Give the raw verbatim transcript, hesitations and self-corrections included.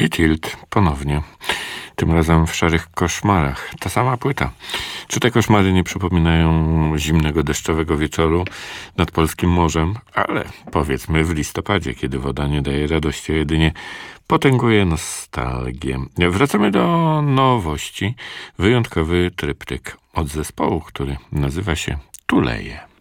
I Tilt ponownie. Tym razem w Szarych koszmarach. Ta sama płyta. Czy te koszmary nie przypominają zimnego, deszczowego wieczoru nad polskim morzem? Ale powiedzmy w listopadzie, kiedy woda nie daje radości, a jedynie potęguje nostalgię. Wracamy do nowości. Wyjątkowy tryptyk od zespołu, który nazywa się Tuleje.